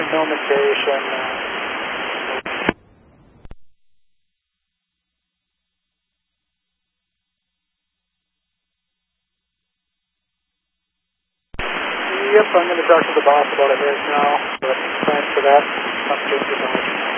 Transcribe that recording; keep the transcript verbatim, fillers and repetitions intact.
filmentation. Yep, I'm going to talk to the boss about it right now. But thanks for that. Update your boss.